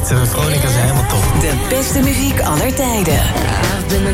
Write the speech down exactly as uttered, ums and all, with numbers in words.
Veronica is helemaal top. De beste muziek aller tijden. I've been